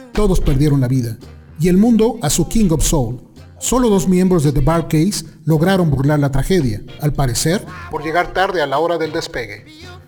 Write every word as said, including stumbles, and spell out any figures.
todos perdieron la vida, y el mundo a su King of Soul. Solo dos miembros de The Bar Case lograron burlar la tragedia, al parecer, por llegar tarde a la hora del despegue.